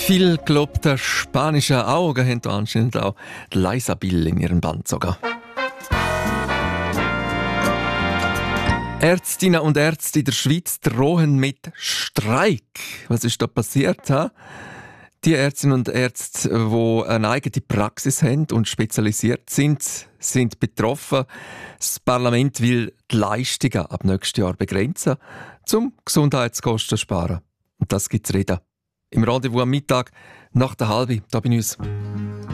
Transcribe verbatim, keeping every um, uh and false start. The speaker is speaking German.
viel gelobte spanische Augen haben anscheinend auch die Liza Bill in ihrem Band sogar. Ärztinnen und Ärzte in der Schweiz drohen mit Streik. Was ist da passiert? Ha? Die Ärztinnen und Ärzte, die eine eigene Praxis haben und spezialisiert sind, sind betroffen. Das Parlament will die Leistungen ab nächstes Jahr begrenzen, um Gesundheitskosten zu sparen. Und das gibt es reden. Im Rendezvous am Mittag nach der halben, da bei uns.